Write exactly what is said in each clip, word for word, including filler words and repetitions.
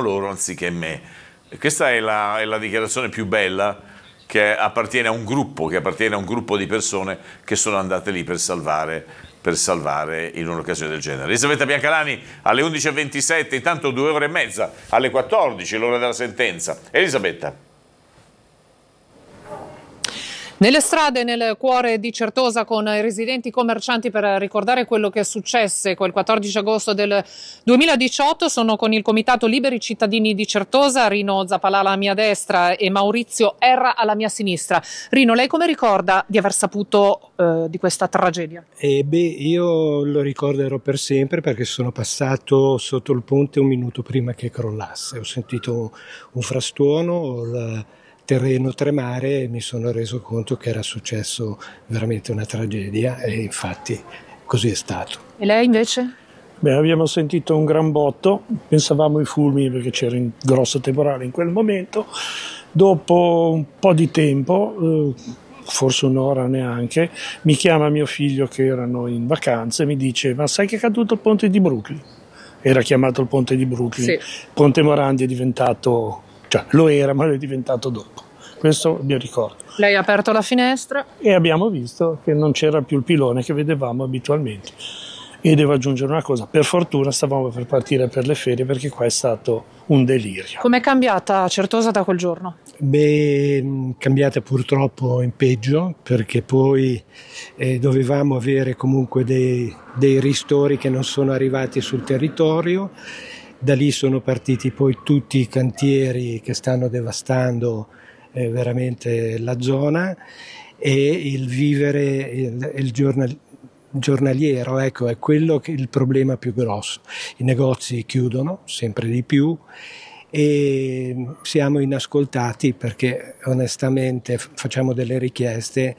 loro anziché me. E questa è la, è la dichiarazione più bella, che appartiene a un gruppo, che appartiene a un gruppo di persone che sono andate lì per salvare, per salvare in un'occasione del genere. Elisabetta Biancalani alle undici e ventisette, intanto due ore e mezza, alle quattordici, l'ora della sentenza. Elisabetta. Nelle strade, nel cuore di Certosa, con i residenti commercianti per ricordare quello che è successo quel quattordici agosto del duemiladiciotto, sono con il Comitato Liberi Cittadini di Certosa, Rino Zappalà alla mia destra e Maurizio Erra alla mia sinistra. Rino, lei come ricorda di aver saputo eh, di questa tragedia? Eh beh, io lo ricorderò per sempre perché sono passato sotto il ponte un minuto prima che crollasse. Ho sentito un frastuono, la terreno tremare e mi sono reso conto che era successo veramente una tragedia e infatti così è stato. E lei invece? Beh, abbiamo sentito un gran botto, pensavamo ai fulmini perché c'era un grosso temporale in quel momento. Dopo un po' di tempo, eh, forse un'ora neanche, mi chiama mio figlio che erano in vacanza e mi dice: ma sai che è caduto il ponte di Brooklyn? Era chiamato il ponte di Brooklyn, sì. Ponte Morandi è diventato... Cioè, lo era, ma lo è diventato dopo. Questo mi ricordo. Lei ha aperto la finestra e abbiamo visto che non c'era più il pilone che vedevamo abitualmente. E devo aggiungere una cosa: per fortuna stavamo per partire per le ferie, perché qua è stato un delirio. Com'è cambiata Certosa da quel giorno? Beh, cambiata purtroppo in peggio, perché poi eh, dovevamo avere comunque dei, dei ristori che non sono arrivati sul territorio. Da lì sono partiti poi tutti i cantieri che stanno devastando eh, veramente la zona, e il vivere il, il giornal, giornaliero, ecco, è quello che è il problema più grosso. I negozi chiudono sempre di più e siamo inascoltati perché onestamente facciamo delle richieste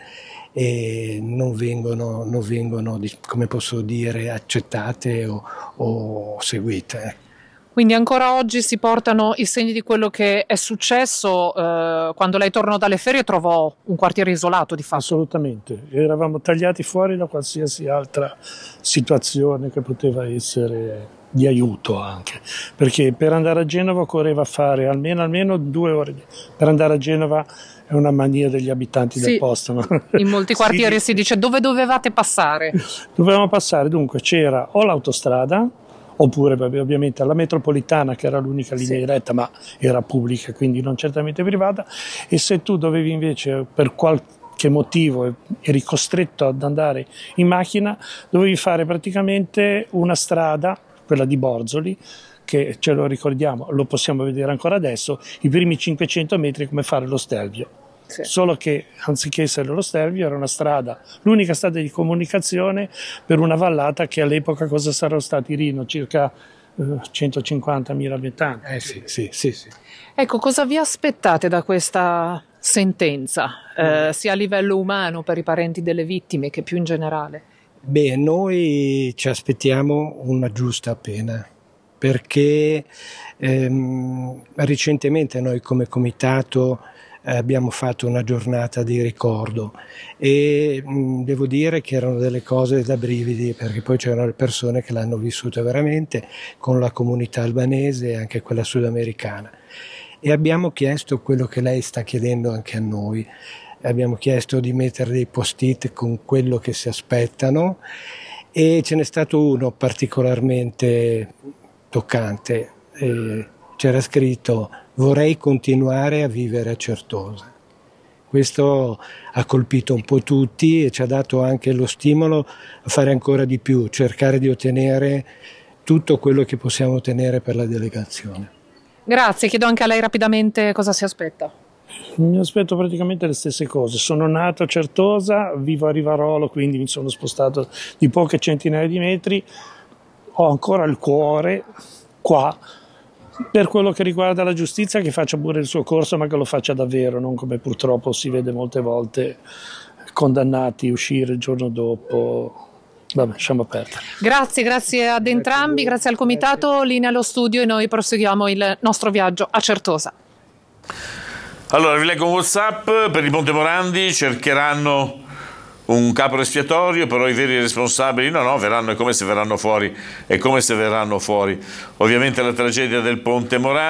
e non vengono, non vengono come posso dire, accettate o, o seguite. Quindi ancora oggi si portano i segni di quello che è successo. Eh, quando lei tornò dalle ferie trovò un quartiere isolato di fatto. Assolutamente, eravamo tagliati fuori da qualsiasi altra situazione che poteva essere di aiuto anche, perché per andare a Genova occorreva fare almeno, almeno due ore. Per andare a Genova è una mania degli abitanti sì, del posto. No? In molti quartieri sì. si dice dove dovevate passare. Dovevamo passare, dunque c'era o l'autostrada, oppure ovviamente alla metropolitana, che era l'unica linea sì. diretta, ma era pubblica, quindi non certamente privata, e se tu dovevi invece per qualche motivo eri costretto ad andare in macchina, dovevi fare praticamente una strada, quella di Borzoli, che ce lo ricordiamo, lo possiamo vedere ancora adesso, i primi cinquecento metri come fare lo Stelvio. Sì. Solo che anziché essere lo Stelvio era una strada, l'unica strada di comunicazione per una vallata che all'epoca cosa saranno stati, Rino? Circa eh, centocinquantamila abitanti. Eh sì, sì, sì, sì. Ecco, cosa vi aspettate da questa sentenza, eh, sia a livello umano per i parenti delle vittime che più in generale? Beh, noi ci aspettiamo una giusta pena, perché ehm, recentemente noi come comitato abbiamo fatto una giornata di ricordo e mh, devo dire che erano delle cose da brividi, perché poi c'erano le persone che l'hanno vissuta veramente con la comunità albanese e anche quella sudamericana, e abbiamo chiesto quello che lei sta chiedendo anche a noi. Abbiamo chiesto di mettere dei post-it con quello che si aspettano, e ce n'è stato uno particolarmente toccante. Eh, c'era scritto: vorrei continuare a vivere a Certosa. Questo ha colpito un po' tutti e ci ha dato anche lo stimolo a fare ancora di più, cercare di ottenere tutto quello che possiamo ottenere per la delegazione. Grazie, chiedo anche a lei rapidamente cosa si aspetta. Mi aspetto praticamente le stesse cose. Sono nato a Certosa, vivo a Rivarolo, quindi mi sono spostato di poche centinaia di metri, ho ancora il cuore qua. Per quello che riguarda la giustizia, che faccia pure il suo corso, ma che lo faccia davvero, non come purtroppo si vede molte volte, condannati a uscire il giorno dopo. Vabbè, lasciamo perdere. Grazie, grazie ad entrambi, grazie al comitato. Linea allo studio e noi proseguiamo il nostro viaggio a Certosa. Allora, vi leggo un WhatsApp: per il Ponte Morandi cercheranno un capo espiatorio, però i veri responsabili no, no, verranno, è come se verranno fuori, è come se verranno fuori. Ovviamente la tragedia del Ponte Morandi.